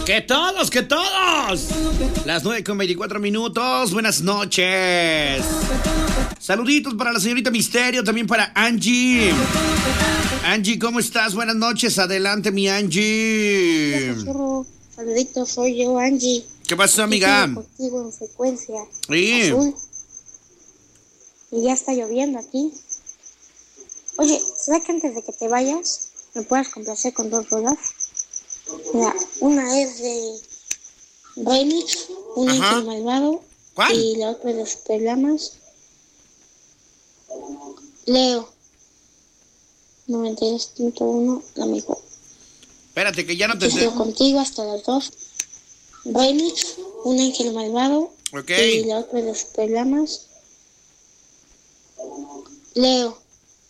¡Que todos, que todos! Las 9:24. Buenas noches. Saluditos para la señorita Misterio, también para Angie. Angie, ¿cómo estás? Buenas noches. Adelante, mi Angie. Saluditos, soy yo, Angie. ¿Qué pasó, amiga? Estoy contigo en frecuencia Sí. azul. Y ya está lloviendo aquí. Oye, ¿será que antes de que te vayas me puedas complacer con dos rolas? Mira, una es de Remix, un ángel malvado. ¿Cuál? Y la otra de Superlamas. Leo 92.1, la mejor. Espérate, que ya no te... Estoy contigo hasta las 2. Remix, un ángel malvado. Ok. Y la otra de Superlamas. Leo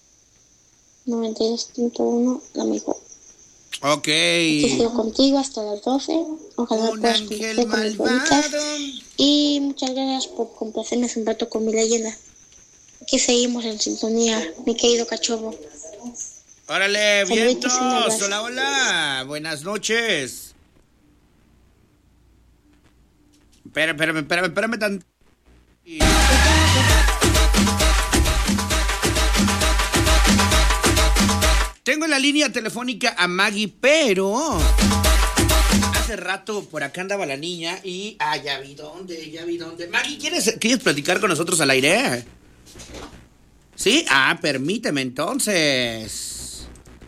92.1, la mejor. Ok. Estoy contigo hasta las 12. Ojalá Un puedas ángel complacer con mis bonitas. malvado. Y muchas gracias por complacerme un rato con mi leyenda. Aquí seguimos en sintonía, mi querido cachorro. Órale, Saluditos, un vientos. abrazo. Hola, hola. Buenas noches. Espérame tan... Tengo en la línea telefónica a Maggie, pero hace rato por acá andaba la niña y... ya vi dónde. Maggie, ¿quieres platicar con nosotros al aire? ¿Sí? Permíteme entonces.